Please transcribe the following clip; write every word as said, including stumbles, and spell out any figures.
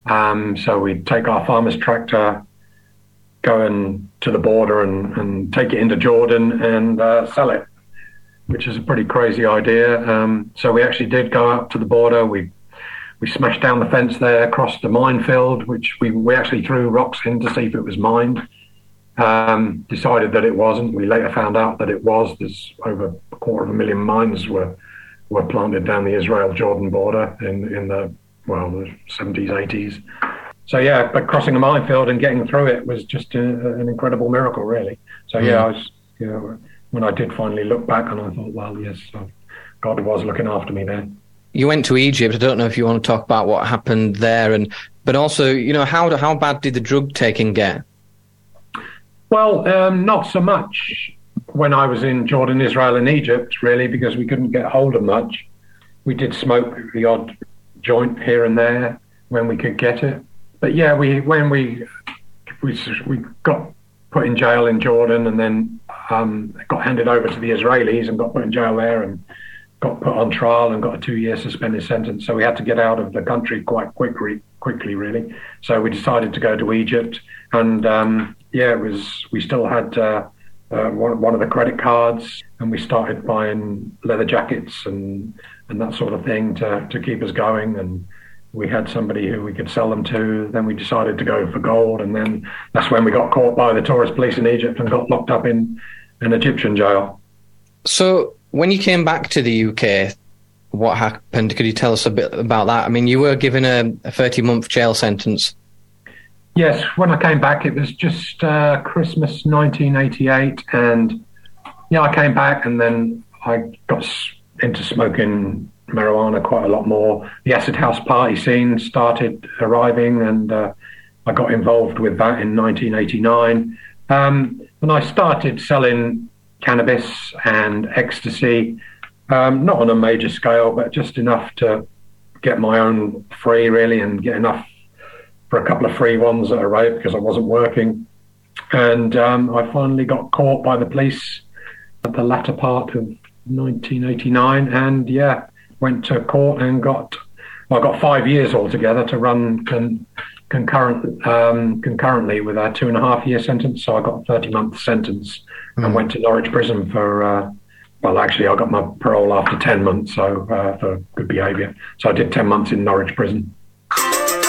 Um, so we'd take our farmer's tractor, go in to the border and, and take it into Jordan and uh, sell it, which is a pretty crazy idea. Um, so we actually did go up to the border. We we smashed down the fence there, crossed the minefield, which we, we actually threw rocks in to see if it was mined. Um, decided that it wasn't. We later found out that it was. There's over a quarter of a million mines were were planted down the Israel-Jordan border in, in the, well, the seventies, eighties. So yeah, but crossing a minefield and getting through it was just a, an incredible miracle, really. So yeah, mm. I was, you know, when I did finally look back, and I thought, well, yes, God was looking after me there. You went to Egypt. I don't know if you want to talk about what happened there, and but also, you know, how how bad did the drug taking get? Well, um, not so much when I was in Jordan, Israel, and Egypt, really, because we couldn't get hold of much. We did smoke the odd joint here and there when we could get it. But yeah, we when we we we got put in jail in Jordan, and then um, got handed over to the Israelis and got put in jail there, and got put on trial and got a two-year suspended sentence. So we had to get out of the country quite quickly, quickly, really. So we decided to go to Egypt, and um, yeah, it was. We still had uh, uh, one, one of the credit cards, and we started buying leather jackets and and that sort of thing to to keep us going. And we had somebody who we could sell them to. Then we decided to go for gold, and then that's when we got caught by the tourist police in Egypt and got locked up in an Egyptian jail. So when you came back to the U K, what happened? Could you tell us a bit about that? I mean, you were given a thirty-month jail sentence. Yes, when I came back, it was just uh, Christmas nineteen eighty-eight, and yeah, I came back, and then I got into smoking marijuana quite a lot more. The acid house party scene started arriving, and uh, I got involved with that in nineteen eighty-nine. Um, and I started selling cannabis and ecstasy, um, not on a major scale, but just enough to get my own free, really, and get enough for a couple of free ones at a rate because I wasn't working. And um, I finally got caught by the police at the latter part of nineteen eighty-nine, and yeah, went to court and got, well, I got five years altogether to run con- concurrent, um, concurrently with a two and a half year sentence. So I got a thirty month sentence mm. and went to Norwich Prison for, uh, well, actually I got my parole after ten months, so uh, for good behaviour. So I did ten months in Norwich Prison.